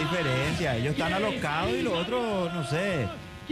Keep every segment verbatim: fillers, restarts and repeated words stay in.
diferencia. Ellos están alocados y los otros, no sé.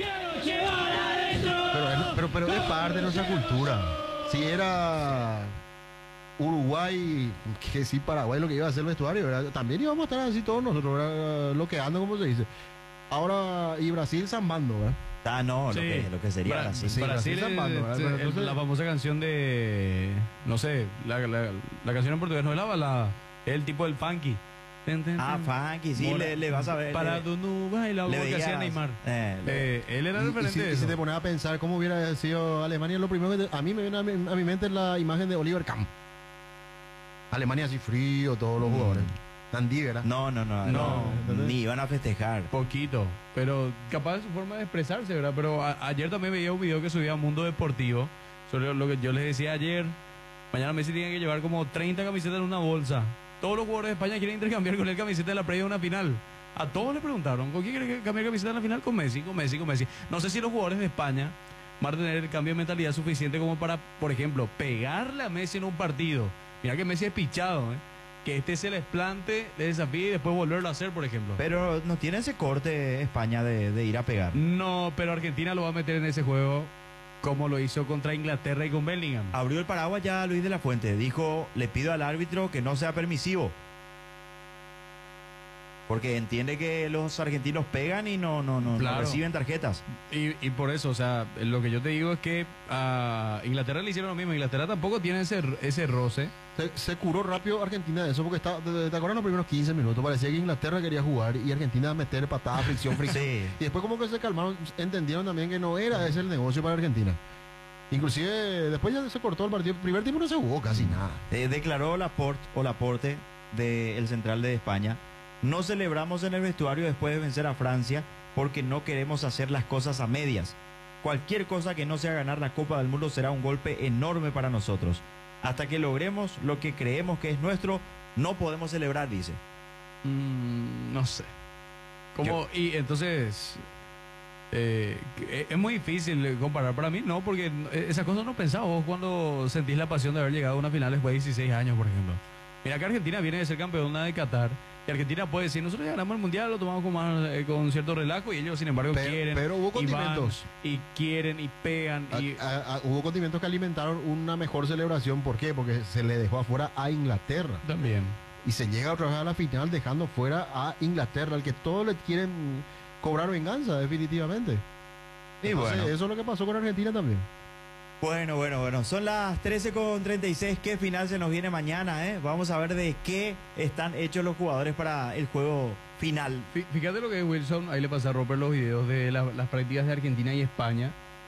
Pero, es- pero, pero es parte de nuestra cultura. Si era Uruguay, que sí, Paraguay lo que iba a hacer el vestuario, ¿verdad? También íbamos a estar así todos nosotros, ¿verdad? Lo que anda, como se dice. Ahora, y Brasil zambando, ¿verdad? Ah, no, Sí. lo, que, lo que sería Bra- Brasil. sí. Brasil Brasil es, zambando, ¿verdad? es- Pero es entonces- la famosa canción de, no sé, la, la, la canción en portugués no es la balada, es el tipo del funky. Ten, ten, Ah, ten. funky, sí, Mora- le, le vas a ver. Para le- tu nube y la voz le que hacía veías, Neymar. eh, le- Eh, él era Y, y referente si, de y si eso. te pones a pensar cómo hubiera sido Alemania, lo primero que te- a mí me viene a mi, a mi mente la imagen de Oliver Kahn. Alemania así frío, todos los Mm. jugadores. Dandy, ¿verdad? No, no, no, no, No. ni iban a festejar. Poquito, pero capaz de su forma de expresarse, ¿verdad? Pero a- ayer también veía un video que subía a Mundo Deportivo sobre lo que yo les decía ayer. Mañana Messi tiene que llevar como treinta camisetas en una bolsa. Todos los jugadores de España quieren intercambiar con él camiseta de la previa de una final. A todos le preguntaron, ¿con quién quiere cambiar camiseta en la final? Con Messi, con Messi, con Messi. No sé si los jugadores de España van a tener el cambio de mentalidad suficiente como para, por ejemplo, pegarle a Messi en un partido. Mira que Messi es pichado, ¿eh? Que este se les plante, le desafíe y después volverlo a hacer, por ejemplo. Pero no tiene ese corte España de, de ir a pegar. No, pero Argentina lo va a meter en ese juego como lo hizo contra Inglaterra y con Bellingham. Abrió el paraguas ya Luis de la Fuente. Dijo, le pido al árbitro que no sea permisivo. Porque entiende que los argentinos pegan y no, no, no, no Claro. reciben tarjetas. Y, y por eso, o sea, lo que yo te digo es que a Inglaterra le hicieron lo mismo. Inglaterra tampoco tiene ese, ese roce. Se, se curó rápido Argentina de eso, porque está, ¿te, te acuerdas los primeros quince minutos? Parecía que Inglaterra quería jugar y Argentina meter patada, fricción, fricción. Sí. Y después como que se calmaron, entendieron también que no era ese el negocio para Argentina. Inclusive después ya se cortó el partido. El primer tiempo no se jugó casi nada. Eh, declaró Laporte o Laporte del central de España. No celebramos en el vestuario después de vencer a Francia porque no queremos hacer las cosas a medias. Cualquier cosa que no sea ganar la Copa del Mundo será un golpe enorme para nosotros. Hasta que logremos lo que creemos que es nuestro, no podemos celebrar, dice. Mm, no sé. Como, y entonces, eh, que- es muy difícil comparar para mí, no, porque esas cosas no pensaba vos cuando sentís la pasión de haber llegado a una final después de dieciséis años, por ejemplo. Mira que Argentina viene de ser campeona de Qatar y Argentina puede decir, nosotros ya ganamos el mundial, lo tomamos con, más, eh, con cierto relajo y ellos sin embargo Pero- quieren pero hubo y van, condimentos. y quieren y pegan y A- a- a- hubo condimentos que alimentaron una mejor celebración. ¿Por qué? Porque se le dejó afuera a Inglaterra. también. Y se llega otra vez a la final dejando fuera a Inglaterra, al que todos le quieren cobrar venganza, definitivamente. Y Entonces, bueno. eso es lo que pasó con Argentina también. Bueno, bueno, bueno. Son las trece con treinta y seis. ¿Qué final se nos viene mañana? Eh? Vamos a ver de qué están hechos los jugadores para el juego final. Fí- Fíjate lo que es Wilson, ahí le pasa a Roper los videos de la- las prácticas de Argentina y España.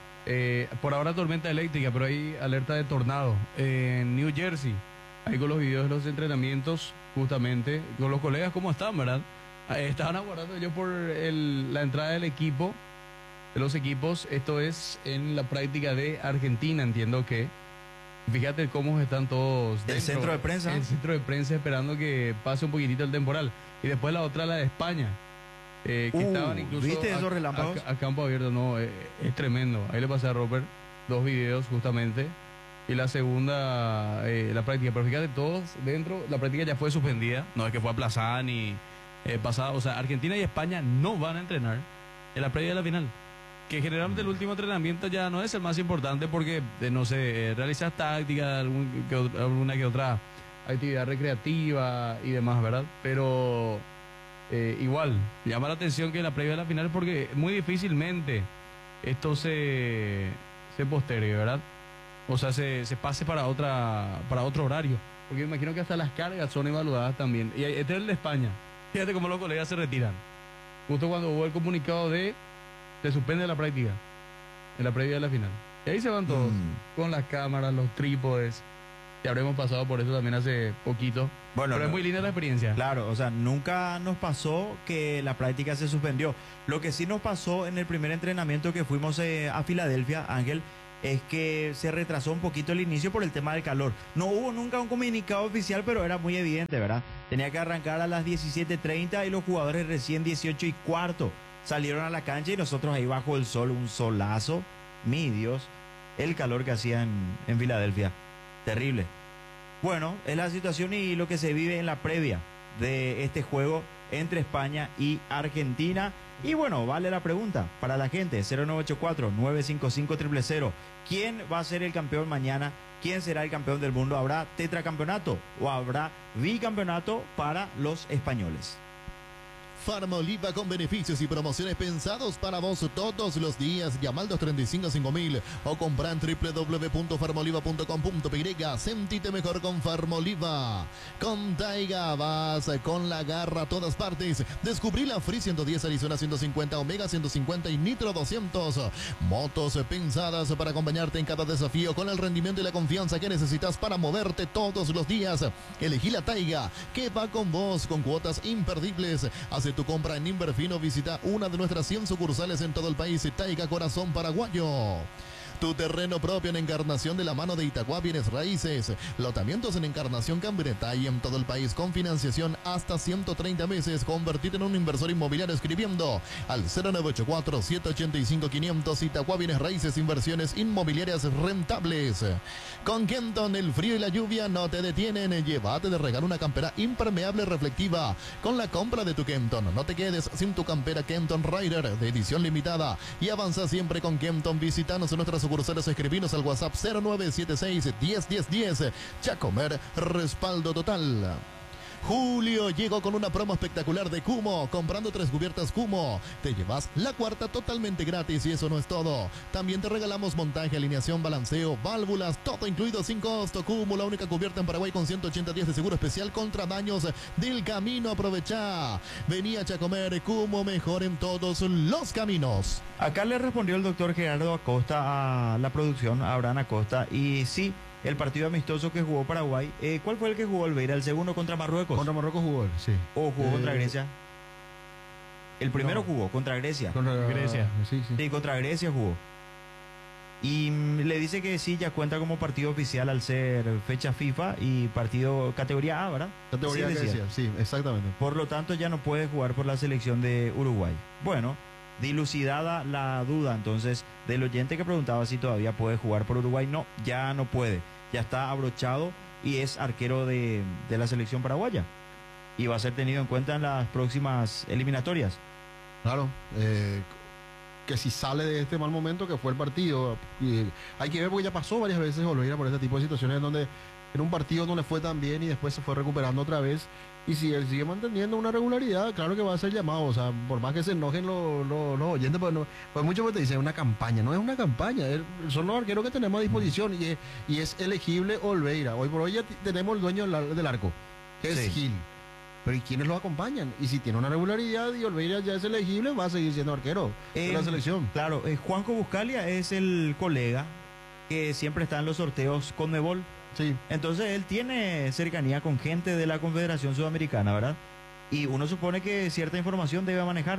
Eh, por ahora tormenta eléctrica, pero hay alerta de tornado en New Jersey. Ahí con los videos de los entrenamientos, justamente, con los colegas, ¿cómo están, verdad? Ahí estaban aguardando ellos por el- la entrada del equipo, de los equipos. Esto es en la práctica de Argentina, entiendo que. Fíjate cómo están todos. ¿El centro de prensa? El centro de prensa esperando que pase un poquitito el temporal. Y después la otra, la de España. eh, que Uh, estaban incluso ¿viste a, esos relámpagos? a- a campo abierto. No, eh, es tremendo. Ahí le pasé a Robert dos videos justamente. Y la segunda, eh, la práctica. Pero fíjate, todos dentro, la práctica ya fue suspendida. No es que fue aplazada ni eh, pasada. O sea, Argentina y España no van a entrenar en la previa de la final. Que generalmente el último entrenamiento ya no es el más importante porque, eh, no sé, eh, realizas táctica, algún que otra- alguna que otra actividad recreativa y demás, ¿verdad? Pero eh, igual, llama la atención que en la previa de la final porque muy difícilmente esto se, se postergue, ¿verdad? O sea, se, se pase para otra para otro horario. Porque me imagino que hasta las cargas son evaluadas también. Y este es el de España. Fíjate cómo los colegas se retiran. Justo cuando hubo el comunicado de se suspende la práctica en la previa de la final. Y ahí se van todos, Mm. con las cámaras, los trípodes. Ya habremos pasado por eso también hace poquito. Bueno, Pero es no- muy linda la experiencia. Claro, o sea, nunca nos pasó que la práctica se suspendió. Lo que sí nos pasó en el primer entrenamiento que fuimos eh, a Filadelfia, Ángel, es que se retrasó un poquito el inicio por el tema del calor. No hubo nunca un comunicado oficial, pero era muy evidente, ¿verdad? Tenía que arrancar a las diecisiete treinta y los jugadores recién dieciocho y cuarto salieron a la cancha y nosotros ahí bajo el sol, un solazo, mi Dios, el calor que hacía en, en Filadelfia. Terrible. Bueno, es la situación y lo que se vive en la previa de este juego entre España y Argentina. Y bueno, vale la pregunta para la gente, cero nueve ocho cuatro, nueve cinco cinco, cero cero cero. ¿Quién va a ser el campeón mañana? ¿Quién será el campeón del mundo? ¿Habrá tetracampeonato o habrá bicampeonato para los españoles? Farmoliva con beneficios y promociones pensados para vos todos los días. Llama al dos tres cinco cinco mil o compra en w w w punto farmoliva punto com punto p y. Sentite mejor con Farmoliva. Con Taiga vas con la garra a todas partes. Descubrí la Free ciento diez, Arizona ciento cincuenta, Omega ciento cincuenta y Nitro doscientos. Motos pensadas para acompañarte en cada desafío con el rendimiento y la confianza que necesitas para moverte todos los días. Elegí la Taiga, que va con vos con cuotas imperdibles. Hace tu compra en Inverfino, visita una de nuestras cien sucursales en todo el país. Taiga, corazón paraguayo. Tu terreno propio en Encarnación de la mano de Itagua Bienes Raíces. Lotamientos en Encarnación, Cambreta y en todo el país con financiación hasta ciento treinta meses. Convertirte en un inversor inmobiliario escribiendo al cero nueve ocho cuatro, siete ocho cinco, quinientos. Itagua Bienes Raíces, inversiones inmobiliarias rentables. Con Kenton, el frío y la lluvia no te detienen. Llévate de regalo una campera impermeable reflectiva con la compra de tu Kenton. No te quedes sin tu campera Kenton Rider de edición limitada y avanza siempre con Kenton. Visítanos en nuestras sucursales, escribinos al WhatsApp cero nueve siete seis, diez, diez, diez. Chacomer, respaldo total. Julio llegó con una promo espectacular de Kumo. Comprando tres cubiertas Kumo, te llevas la cuarta totalmente gratis. Y eso no es todo. También te regalamos montaje, alineación, balanceo, válvulas, todo incluido sin costo. Kumo, la única cubierta en Paraguay con ciento ochenta días de seguro especial contra daños del camino. Aprovecha. Venía a Chacomer. Kumo, mejor en todos los caminos. Acá le respondió el doctor Gerardo Acosta a la producción, a Abraham Acosta, y sí, el partido amistoso que jugó Paraguay, eh, ¿cuál fue el que jugó Olveira? ¿El segundo contra Marruecos? Contra Marruecos jugó, sí. ¿O jugó Eh, contra Grecia? El primero no. jugó contra Grecia. Contra Grecia. Sí, sí. Sí, contra Grecia jugó. Y mm, le dice que sí, ya cuenta como partido oficial al ser fecha FIFA y partido categoría A, ¿verdad? Categoría Sí, que decía. decía, sí, exactamente. Por lo tanto, ya no puede jugar por la selección de Uruguay. Bueno, dilucidada la duda entonces del oyente que preguntaba si todavía puede jugar por Uruguay. No, ya no puede. Ya está abrochado y es arquero de, de la selección paraguaya. Y va a ser tenido en cuenta en las próximas eliminatorias. Claro, eh, que si sale de este mal momento que fue el partido, y hay que ver porque ya pasó varias veces Olveira por este tipo de situaciones en donde en un partido no le fue tan bien y después se fue recuperando otra vez. Y si él sigue manteniendo una regularidad, claro que va a ser llamado. O sea, por más que se enojen los, los, los oyentes, pues, no, pues muchos te dicen una campaña. No es una campaña, es- son los arqueros que tenemos a disposición y es, y es elegible Olveira. Hoy por hoy ya t- tenemos el dueño del, ar- del arco, que es Sí. Gil. Pero ¿y quiénes lo acompañan? Y si tiene una regularidad y Olveira ya es elegible, va a seguir siendo arquero de la Eh, selección. Claro, eh, Juanjo Buscalia es el colega que siempre está en los sorteos con Mebol. Sí. Entonces él tiene cercanía con gente de la Confederación Sudamericana, ¿verdad? Y uno supone que cierta información debe manejar.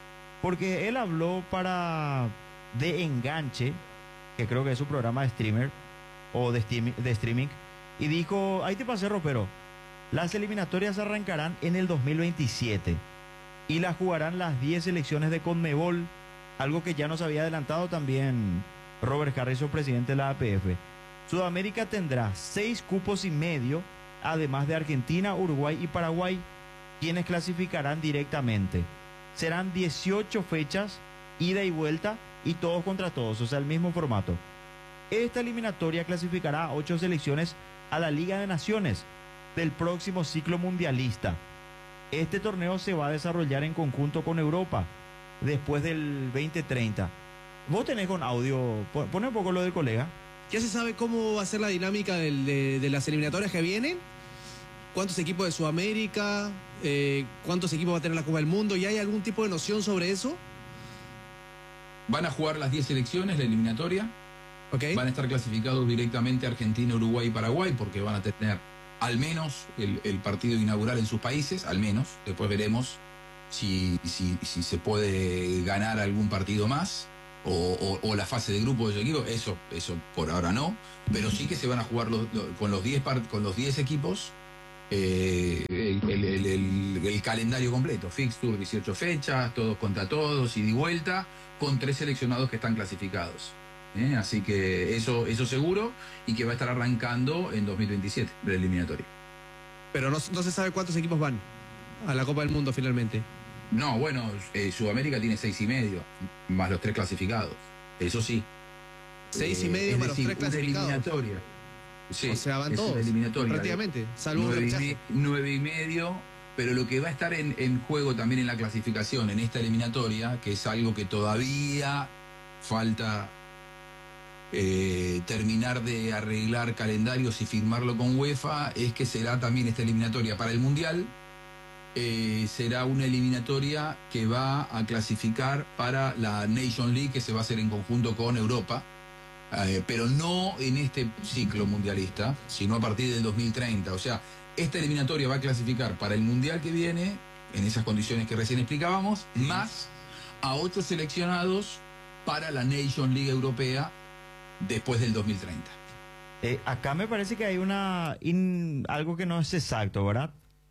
Porque él habló para De Enganche, que creo que es su programa de streamer o de, steam- de streaming, y dijo, ahí te pasé, ropero, las eliminatorias arrancarán en el dos mil veintisiete y las jugarán las diez selecciones de Conmebol, algo que ya nos había adelantado también Robert Harrison, presidente de la A P F. Sudamérica tendrá seis cupos y medio, además de Argentina, Uruguay y Paraguay, quienes clasificarán directamente. Serán dieciocho fechas, ida y vuelta, y todos contra todos, o sea, el mismo formato. Esta eliminatoria clasificará a ocho selecciones a la Liga de Naciones del próximo ciclo mundialista. Este torneo se va a desarrollar en conjunto con Europa después del veinte treinta. Vos tenés con audio, pon- pone un poco lo del colega. ¿Ya se sabe cómo va a ser la dinámica del- de, de las eliminatorias que vienen? ¿Cuántos equipos de Sudamérica? Eh, ¿Cuántos equipos va a tener la Copa del Mundo? ¿Y hay algún tipo de noción sobre eso? Van a jugar las diez selecciones, la eliminatoria. ¿Ok? Van a estar clasificados directamente Argentina, Uruguay y Paraguay porque van a tener al menos el, el partido inaugural en sus países, al menos. Después veremos si, si, si se puede ganar algún partido más o, o- o la fase de grupo de su equipo. Eso, eso por ahora no. Pero sí que se van a jugar los- los- con los diez par- con los diez equipos eh, el, el- el- el- el calendario completo. Fixture, dieciocho fechas, todos contra todos, ida y vuelta, con tres seleccionados que están clasificados. ¿eh? Así que eso, eso seguro, y que va a estar arrancando en dos mil veintisiete, la eliminatoria. Pero no, no se sabe cuántos equipos van. a la Copa del Mundo finalmente. No, bueno, eh, Sudamérica tiene seis y medio, más los tres clasificados. Eso sí. Seis y Eh, medio es más los decir, tres una clasificados. eliminatoria. Sí, O sea, van es una todos, eliminatoria. prácticamente, salvo un nueve, y repechaje. me- nueve y medio, pero lo que va a estar en, en juego también en la clasificación, en esta eliminatoria, que es algo que todavía falta eh, terminar de arreglar calendarios y firmarlo con UEFA, es que será también esta eliminatoria para el Mundial. Eh, será una eliminatoria que va a clasificar para la Nation League, que se va a hacer en conjunto con Europa. Eh, pero no en este ciclo mundialista, sino a partir del dos mil treinta. O sea, esta eliminatoria va a clasificar para el mundial que viene, en esas condiciones que recién explicábamos, más a otros seleccionados para la Nation League Europea después del dos mil treinta. Eh, acá me parece que hay una in- algo que no es exacto, ¿verdad?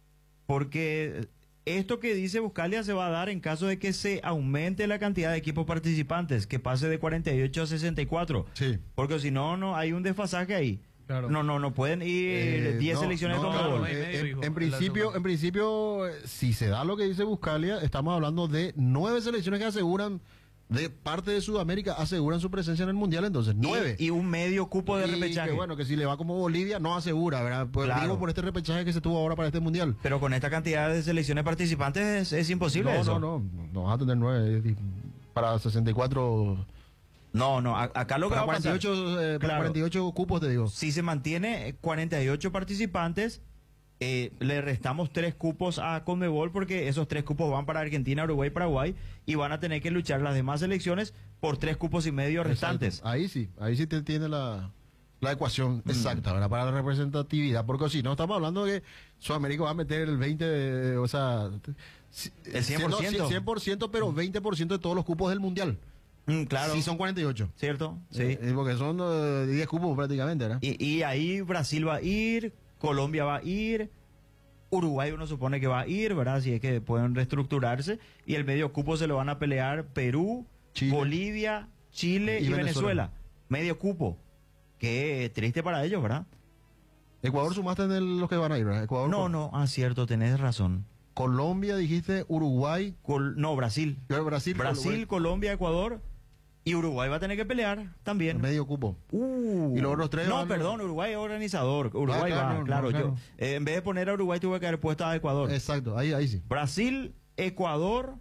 Porque esto que dice Buscalia se va a dar en caso de que se aumente la cantidad de equipos participantes, que pase de cuarenta y ocho a sesenta y cuatro. Sí. Porque si no, no hay un desfasaje ahí. Claro. No, no, no pueden ir diez no, selecciones no, de no, Conmebol. y eh, medio, en, hijo, en en la principio, semana. en principio, eh, si se da lo que dice Buscalia, estamos hablando de nueve selecciones que aseguran, de parte de Sudamérica, aseguran su presencia en el Mundial, entonces, nueve. Y, y un medio cupo de Y repechaje. que bueno, que si le va como Bolivia, no asegura, ¿verdad? Pues Claro. digo por este repechaje que se tuvo ahora para este Mundial. Pero con esta cantidad de selecciones participantes es, es imposible no, eso. no, no, no vas a tener nueve. es di- Para sesenta y cuatro, No, no, a- acá lo que para va a pasar, cuarenta y ocho, eh, para Claro. cuarenta y ocho cupos, te digo. si se mantiene eh, cuarenta y ocho participantes, eh, le restamos tres cupos a Conmebol porque esos tres cupos van para Argentina, Uruguay, Paraguay y van a tener que luchar las demás selecciones por tres cupos y medio restantes. Exacto. Ahí sí, ahí sí te tiene la, la ecuación Mm. exacta, ¿verdad? Para la representatividad, porque si no estamos hablando de que Sudamérica va a meter el veinte, de- o sea, si- El cien por ciento. no, cien por ciento, pero veinte por ciento de todos los cupos del Mundial. Mm, claro, Sí, son cuarenta y ocho. ¿cierto? Sí. Eh, porque son eh, diez cupos prácticamente, ¿verdad? Y, y ahí Brasil va a ir, Colombia va a ir, Uruguay uno supone que va a ir, ¿verdad? Si es que pueden reestructurarse. Y el medio cupo se lo van a pelear Perú, Chile. Bolivia, Chile y, Y Venezuela. Venezuela. Medio cupo. Qué triste para ellos, ¿verdad? Ecuador sumaste en el- los que van a ir, ¿verdad? Ecuador, No, Col- no, ah, cierto, tenés razón. Colombia, dijiste, Uruguay, Col- no, Brasil. Brasil, Brasil, Uruguay, Colombia, Ecuador y Uruguay va a tener que pelear también. medio cupo. Uh, Y los otros tres no, van- perdón, Uruguay es organizador. Uruguay Ah, claro, va, no, claro. claro. Yo, eh, en vez de poner a Uruguay tuve que haber puesto a Ecuador. Exacto, ahí, ahí sí. Brasil, Ecuador,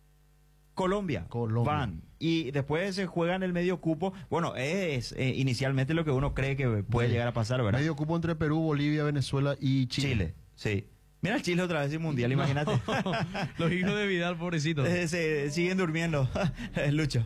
Colombia, Colombia. van. Y después se juegan el medio cupo. Bueno, es eh, inicialmente lo que uno cree que puede Sí. llegar a pasar, ¿verdad? Medio cupo entre Perú, Bolivia, Venezuela y Chile. Chile, sí. Mira el Chile otra vez en Mundial, imagínate. Los hijos de Vidal, pobrecitos. Eh, se siguen durmiendo. Lucho.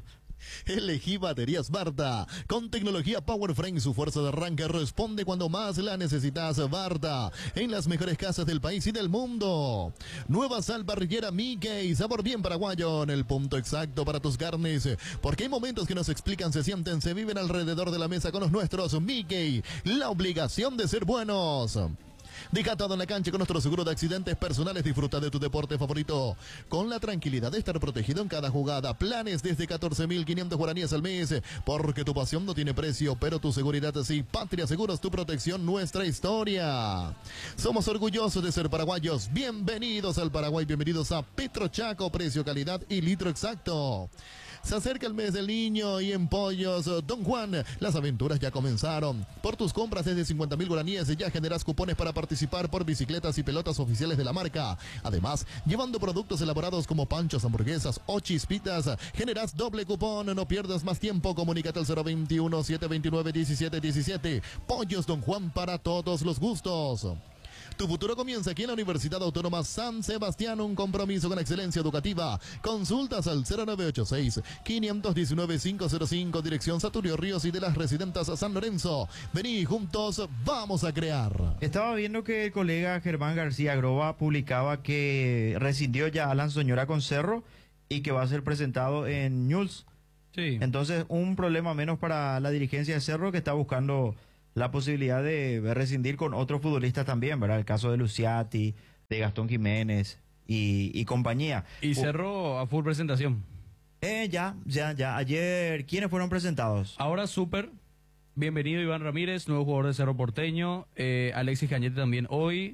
Elegí baterías Barta. Con tecnología Power Frame, su fuerza de arranque responde cuando más la necesitas. Barta, en las mejores casas del país y del mundo. Nueva sal parrillera Mickey, sabor bien paraguayo, en el punto exacto para tus carnes. Porque hay momentos que nos explican, se sienten, se viven alrededor de la mesa con los nuestros. Mickey, la obligación de ser buenos. Deja todo en la cancha con nuestro seguro de accidentes personales. Disfruta de tu deporte favorito con la tranquilidad de estar protegido en cada jugada. Planes desde catorce mil quinientos guaraníes al mes. Porque tu pasión no tiene precio, pero tu seguridad sí. Patria Seguros, tu protección, nuestra historia. Somos orgullosos de ser paraguayos. Bienvenidos al Paraguay, bienvenidos a Petrochaco. Precio, calidad y litro exacto. Se acerca el mes del niño y en Pollos Don Juan las aventuras ya comenzaron. Por tus compras desde cincuenta mil guaraníes ya generas cupones para participar por bicicletas y pelotas oficiales de la marca. Además, llevando productos elaborados como panchos, hamburguesas o chispitas, generas doble cupón. No pierdas más tiempo. Comunícate al cero veintiuno, setecientos veintinueve, diecisiete diecisiete. Pollos Don Juan, para todos los gustos. Tu futuro comienza aquí en la Universidad Autónoma San Sebastián, un compromiso con excelencia educativa. Consultas al cero nueve ocho seis, cinco uno nueve, cinco cero cinco, dirección Saturio Ríos y de las Residentas San Lorenzo. Vení, juntos vamos a crear. Estaba viendo que el colega Germán García Groba publicaba que rescindió ya Alan Soñora con Cerro y que va a ser presentado en Newell's. Sí. Entonces, un problema menos para la dirigencia de Cerro, que está buscando la posibilidad de rescindir con otros futbolistas también, ¿verdad? El caso de Luciati, de Gastón Jiménez y, y compañía. Y Uh, cerró a full presentación. Eh, ya, ya, ya. Ayer, ¿quiénes fueron presentados? Ahora súper. Bienvenido Iván Ramírez, nuevo jugador de Cerro Porteño. Eh, Alexis Cañete también hoy.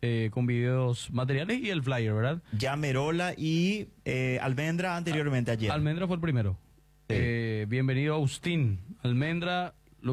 eh, con videos materiales y el flyer, ¿verdad? Ya Merola y eh, Almendra anteriormente ayer. Almendra fue el primero. Sí. Eh, bienvenido Agustín. Almendra,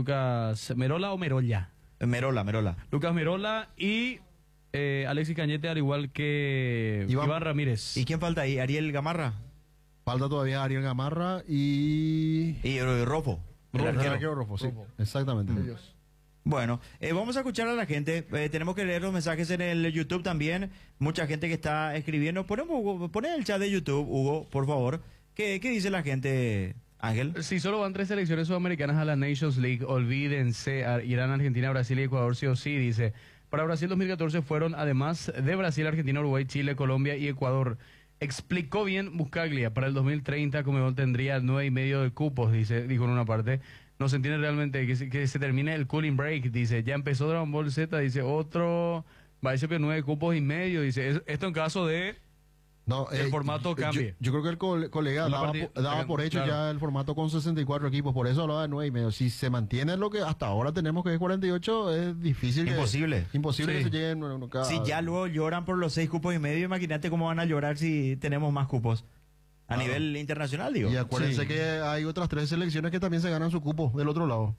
Lucas Merola o Merolla. Merola, Merola. Lucas Merola y eh, Alexis Cañete, al igual que Iván- Iván, Ramírez. ¿Y quién falta ahí? Ariel Gamarra Falta todavía Ariel Gamarra y... y eh, Rofo. El Rofo, arquero. el arquero Rofo, sí, exactamente. Bueno, eh, vamos a escuchar a la gente. Eh, tenemos que leer los mensajes en el YouTube también. Mucha gente que está escribiendo. Ponemos, poné el chat de YouTube, Hugo, por favor. ¿Qué, qué dice la gente, Ángel? Si solo van tres selecciones sudamericanas a la Nations League, olvídense, a Irán, Argentina, Brasil y Ecuador sí o sí, dice. Para Brasil dos mil catorce fueron, además de Brasil, Argentina, Uruguay, Chile, Colombia y Ecuador. Explicó bien Buscaglia. Para el dos mil treinta, Conmebol tendría nueve y medio de cupos, dice, dijo en una parte. No se entiende realmente que se, que se termine el cooling break, dice. Ya empezó Dragon Ball Z, dice otro. Va a decir que nueve cupos y medio, dice. Es- esto en caso de... No, El formato yo- cambie. Yo, creo que el cole- colega La daba, partida- po- daba por hecho claro. ya el formato con sesenta y cuatro equipos, por eso hablaba de nueve y medio. Si se mantiene lo que hasta ahora tenemos, que es cuarenta y ocho, es difícil. que- Imposible. imposible Sí. que se lleguen no, no, cada- Si ya luego lloran por los seis cupos y medio, imagínate cómo van a llorar si tenemos más cupos. A Claro. nivel internacional, digo. Y acuérdense Sí. que hay otras tres selecciones que también se ganan su cupo del otro lado.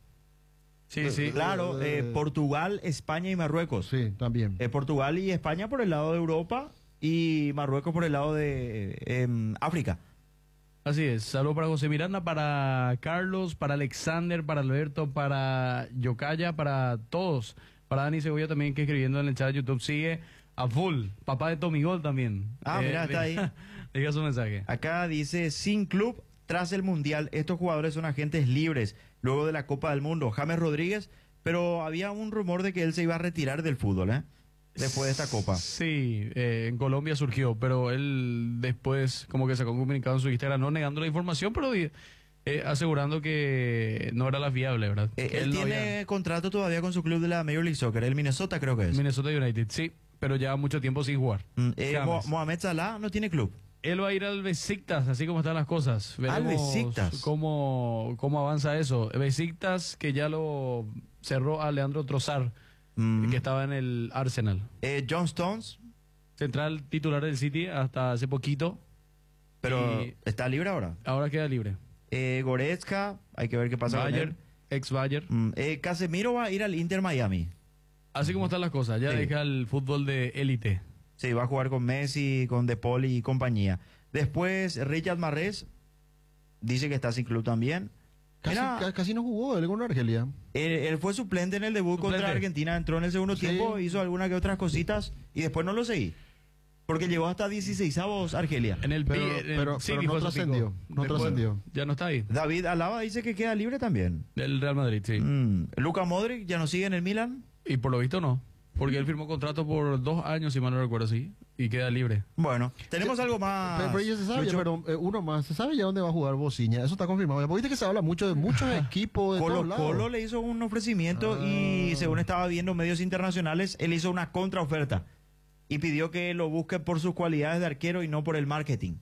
Sí, sí. Claro, eh, Portugal, España y Marruecos. Sí, también. Eh, Portugal y España por el lado de Europa y Marruecos por el lado de em, África. Así es. Saludos para José Miranda, para Carlos, para Alexander, para Alberto, para Yocaya, para todos. Para Dani Cebolla también, que escribiendo en el chat de YouTube sigue a full. Papá de Tomigol también. Ah, mira, está ahí. Diga su mensaje. Acá dice, sin club, tras el Mundial, estos jugadores son agentes libres luego de la Copa del Mundo. James Rodríguez, pero había un rumor de que él se iba a retirar del fútbol, ¿eh? Después de esta Copa. Sí, eh, en Colombia surgió, pero él después como que sacó un comunicado en su Instagram, no negando la información, pero eh, asegurando que no era la fiable, ¿verdad? Eh, Que él no tiene había- contrato todavía con su club de la Major League Soccer, el Minnesota creo que es. Minnesota United, sí, pero ya mucho tiempo sin jugar. Mm, eh, Mo- James. Mohamed Salah no tiene club. Él va a ir al Besiktas, así como están las cosas. Al Veremos Besiktas. Cómo, cómo avanza eso. Besiktas que ya lo cerró a Leandro Trossard, Mm. que estaba en el Arsenal. Eh, John Stones, Central titular del City hasta hace poquito. pero Y está libre ahora. ahora queda libre. Eh, Goretzka, hay que ver qué pasa con Bayer, él. ex Bayer. Mm, eh, Casemiro va a ir al Inter Miami. Así como están las cosas, ya Sí. deja el fútbol de élite. Sí, va a jugar con Messi, con De Paul y compañía. Después, Richard Marrés dice que está sin club también. Casi, Mira, ca- casi no jugó él con Argelia. él, él fue suplente en el debut Suplente. contra Argentina, entró en el segundo Sí. tiempo, hizo algunas que otras cositas y después no lo seguí. Porque llegó hasta dieciseisavos Argelia. En el Pero- pi- en el- pero- sí, pero dijo no eso, trascendió, Pico. no Después trascendió. Ya no está ahí. David Alaba dice que queda libre también. Del Real Madrid, sí. Mm, Luka Modric ya no sigue en el Milan. Y por lo visto no. Porque él firmó contrato por dos años, si mal no recuerdo, sí. Y queda libre. Bueno, tenemos algo más. Pero, pero ya se sabe, Lucho. pero eh, uno más, se sabe ya dónde va a jugar Bociña, eso está confirmado. Ya, porque viste que se habla mucho de muchos equipos de todos Colo lados. Colo le hizo un ofrecimiento y Ah. según estaba viendo medios internacionales, él hizo una contraoferta y pidió que lo busque por sus cualidades de arquero y no por el marketing.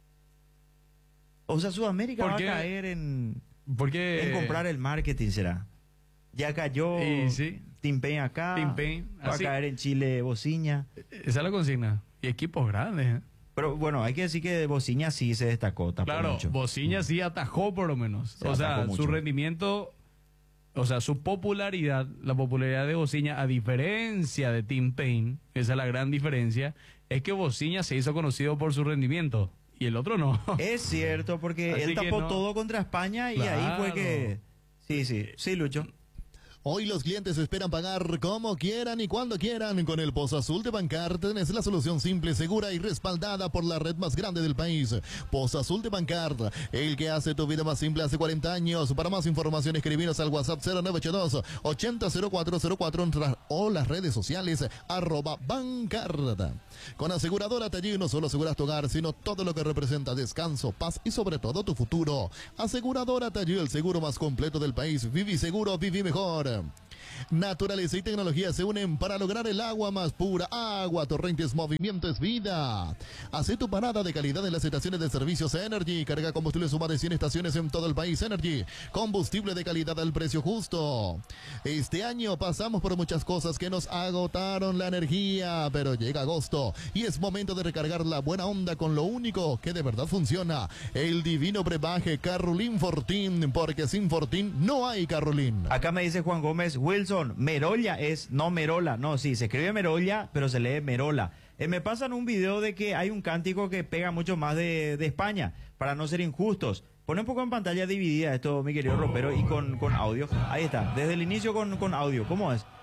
O sea, Sudamérica ¿Por va qué? a caer en, Porque... en comprar el marketing, será. Ya cayó Y sí. Tim Payne acá. Tim Payne, Va así. a caer en Chile Bociña. Esa es la consigna. Y equipos grandes, ¿eh? Pero bueno, hay que decir que Bociña sí se destacó. tapó Claro, mucho. Bociña sí atajó por lo menos. Se o sea, atajó mucho. su rendimiento, o sea, su popularidad, la popularidad de Bociña, a diferencia de Tim Payne, esa es la gran diferencia, es que Bociña se hizo conocido por su rendimiento y el otro no. Es cierto, porque Así él que tapó no. todo contra España y ahí fue Claro. que... Sí, sí, sí, Lucho. Hoy los clientes esperan pagar como quieran y cuando quieran. Con el Pozo Azul de Bancar tenés la solución simple, segura y respaldada por la red más grande del país. Pozo Azul de Bancar, el que hace tu vida más simple hace cuarenta años. Para más información escribiros al WhatsApp cero nueve ocho dos ochenta cero cuatro cero cuatro o las redes sociales arroba Bancarda. Con Aseguradora Taller no solo aseguras tu hogar, sino todo lo que representa descanso, paz y sobre todo tu futuro. Aseguradora Taller, el seguro más completo del país. Viví seguro, viví mejor. Naturaleza y tecnología se unen para lograr el agua más pura. Agua Torrentes, movimiento es vida. Hace tu parada de calidad en las estaciones de servicios Energy. Carga combustible suma de cien estaciones en todo el país. Energy, combustible de calidad al precio justo. Este año pasamos por muchas cosas que nos agotaron la energía, pero llega agosto y es momento de recargar la buena onda con lo único que de verdad funciona. El divino brebaje Carolín Fortín, porque sin Fortín no hay Carolín. Acá me dice Juan Gómez, Wilson, Merolla es, no Merola, no, sí, se escribe Merolla, pero se lee Merola. Eh, me pasan un video de que hay un cántico que pega mucho más de, de España, para no ser injustos. Pone un poco en pantalla dividida esto, mi querido ropero, y con, con audio. Ahí está, desde el inicio con, con audio, ¿cómo es?